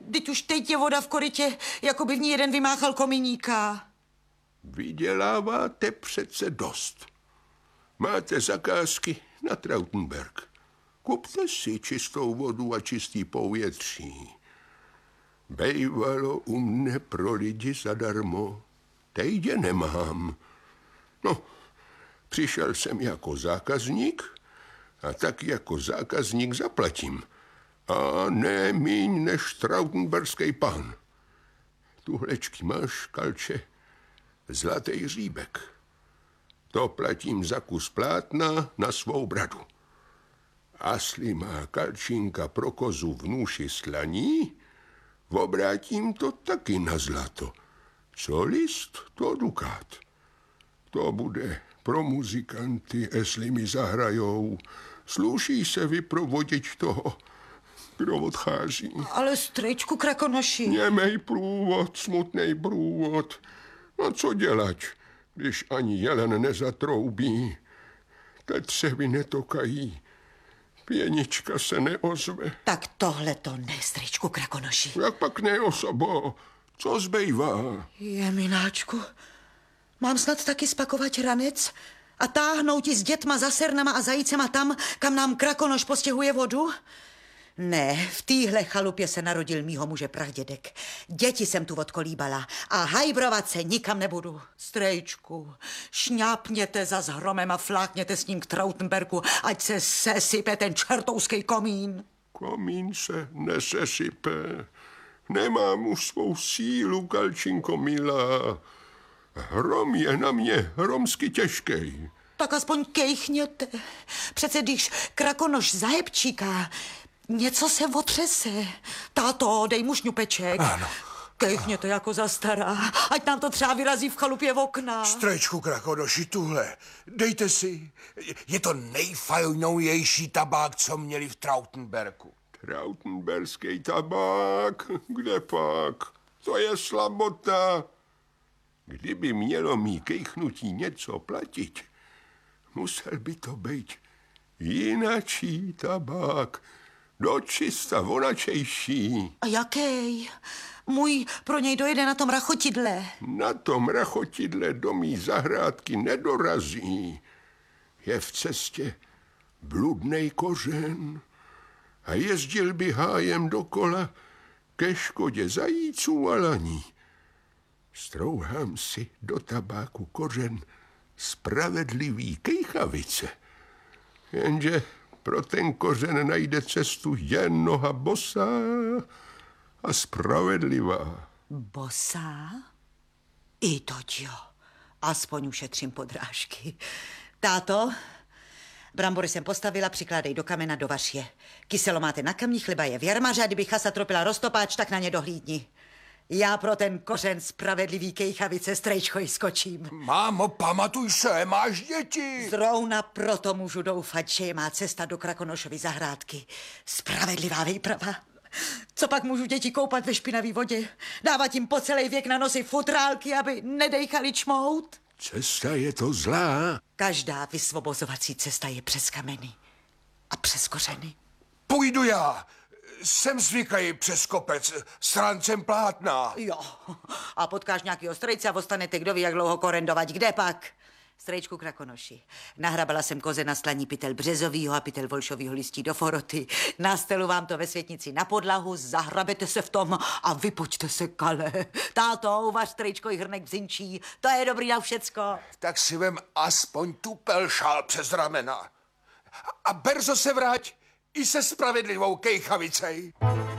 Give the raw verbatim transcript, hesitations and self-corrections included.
Teď už teď je voda v korytě, jako by v ní jeden vymáchal kominíka. Vyděláváte přece dost. Máte zakázky na Trautenberg. Kupte si čistou vodu a čistý povětří. Bejvalo u mne pro lidi zadarmo. Teď je nemám. No, přišel jsem jako zákazník a tak jako zákazník zaplatím. A ne míň než trautenberský pán. Tuhlečky máš, Kalče, zlatý hříbek. To platím za kus plátna na svou bradu. Asli má Kalčinka pro kozu v nůši slaní, obrátím to taky na zlato. Co list, to dukát. To bude pro muzikanty, jestli mi zahrajou. Sluší se vyprovodit toho, kdo odchází. Ale strejčku Krakonoši. Němej průvod, smutnej průvod. No co dělat, když ani jelen nezatroubí, tetřevy netokají, pěnička se neozve. Tak tohle to ne, strejčku Krakonoši. Jak pak ne, osobo? Co zbývá? Jemináčku, mám snad taky spakovat ranec a táhnout ti s dětma za sernama a zajícema tam, kam nám Krakonoš postěhuje vodu? Ne, v téhle chalupě se narodil mýho muže pradědek. Děti jsem tu odkolíbala a hajbrovat se nikam nebudu. Strejčku, šňápněte za zhromem a flákněte s ním k Trautenbergu, ať se sesype ten čertovský komín. Komín se nesesype. Nemám už svou sílu, Kalčinko milá. Hrom je na mě hromsky těžkej. Tak aspoň kejchněte. Přece když Krakonoš zahebčíká, něco se otřese. Táto, dej mu šňupeček. Ano. Kejchněte jako za stará, ať nám to třeba vyrazí v chalupě v okna. Strejčku Krakonoši, tuhle. Dejte si. Je to nejfajnovější tabák, co měli v Trautenbergu. Trautenberský tabák? Kde pak? To je slabota. Kdyby mělo mý kejchnutí něco platit, musel by to být jinačí tabák, dočista vonačejší. A jaký? Můj pro něj dojede na tom rachotidle. Na tom rachotidle do mý zahrádky nedorazí. Je v cestě bludnej kořen a jezdil by hájem dokola ke škodě zajíců a laní. Strouhám si do tabáku kořen spravedlivý kejchavice. Jenže pro ten kořen najde cestu jen noha bosá a spravedlivá. Bosá? I toť jo. Aspoň ušetřím podrážky. Táto, brambory jsem postavila, přikládej do kamena, dovař je. Kyselo máte na kamni, chleba je v jarmaře a kdyby chasa tropila roztopáč, tak na ně dohlídni. Já pro ten kořen spravedlivý kejchavice strejčkoj skočím. Mámo, pamatuj se, máš děti. Zrovna proto můžu doufat, že je má cesta do Krakonošovy zahrádky. Spravedlivá výprava. Co pak můžu děti koupat ve špinavý vodě? Dávat jim po celý věk na nosy futrálky, aby nedejchali čmout? Cesta je to zlá. Každá vysvobozovací cesta je přes kameny a přes kořeny. Půjdu já. Jsem zvyklý přes kopec s rancem plátna. Jo, a potkáš nějakýho strejce a ostanete kdo ví, jak dlouho korendovat. Kde pak? Strejčku Krakonoši. Nahrabala jsem koze na slaní pytel březovýho a pytel volšovýho listí do foroty. Nastelu vám to ve světnici na podlahu, zahrabete se v tom a vypočte se, Kale. Táto, uvař strejčko i hrnek bzinčí. To je dobrý na všecko. Tak si vem aspoň tu pelšál přes ramena. A brzo se vrať i se spravedlivou kejchavicej.